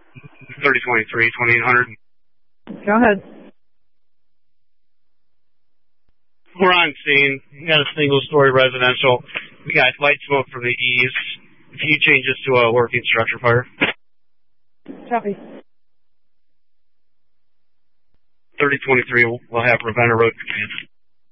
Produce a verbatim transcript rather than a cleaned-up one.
thirty twenty-three, twenty-eight hundred. Go ahead. We're on scene. We got a single-story residential. We got light smoke from the east. If you change this to a working structure fire. Copy. thirty twenty-three will have Ravenna Road command.